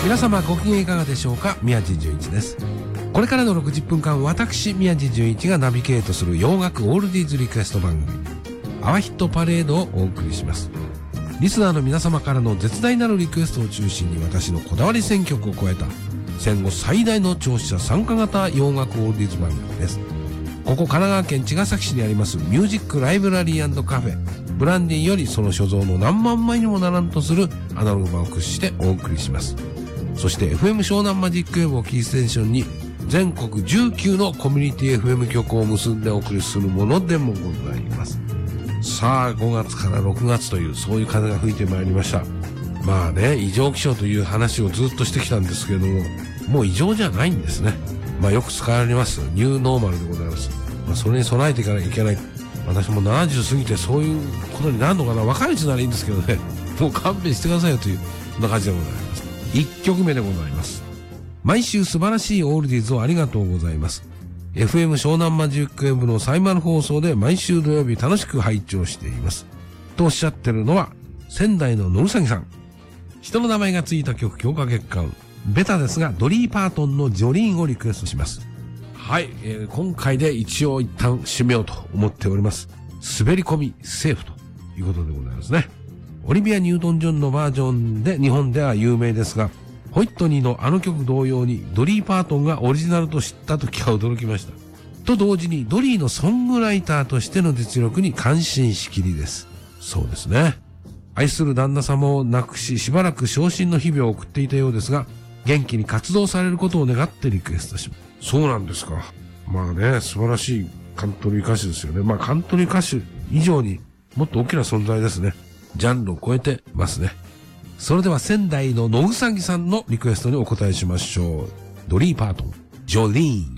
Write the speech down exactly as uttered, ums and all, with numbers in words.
皆様ご機嫌いかがでしょうか。宮地純一です。これからのろくじゅっぷんかん、私宮地純一がナビゲートする洋楽オールディーズリクエスト番組アワヒットパレードをお送りします。リスナーの皆様からの絶大なるリクエストを中心に私のこだわり選曲を加えた戦後最大の聴取者参加型洋楽オールディーズ番組です。ここ神奈川県茅ヶ崎市にありますミュージックライブラリー&カフェブランディより、その所蔵の何万枚にもならんとするアナログ版を駆使してお送りします。そして エフエム 湘南マジックウェブをキーステーションに全国じゅうきゅうのコミュニティ エフエム 局を結んでお送りするものでもございます。さあごがつからろくがつというそういう風が吹いてまいりました。まあね、異常気象という話をずっとしてきたんですけれども、もう異常じゃないんですね。まあよく使われますニューノーマルでございます。まあそれに備えていかなきゃいけない。私もななじゅう過ぎてそういうことになるのかな。若いうちならいいんですけどね、もう勘弁してくださいよというそんな感じでございます。いっきょくめでございます。毎週素晴らしいオールディーズをありがとうございます。エフエム 湘南マジックウェブのサイマル放送で毎週土曜日楽しく拝聴しています。とおっしゃってるのは仙台ののうさぎさん。人の名前がついた曲強化月間。ベタですがドリー・パートンのジョリーンをリクエストします。はい、えー、今回で一応一旦締めようと思っております。滑り込みセーフということでございますね。オリビア・ニュートン・ジョンのバージョンで日本では有名ですが、ホイットニーのあの曲同様にドリー・パートンがオリジナルと知った時は驚きました。と同時にドリーのソングライターとしての実力に感心しきりです。そうですね。愛する旦那様を亡くし、しばらく傷心の日々を送っていたようですが、元気に活動されることを願ってリクエストします。そうなんですか。まあね、素晴らしいカントリー歌手ですよね。まあカントリー歌手以上にもっと大きな存在ですね。ジャンルを超えてますね。それでは仙台の野うさぎさんのリクエストにお答えしましょう。ドリー・パートン、ジョリーン。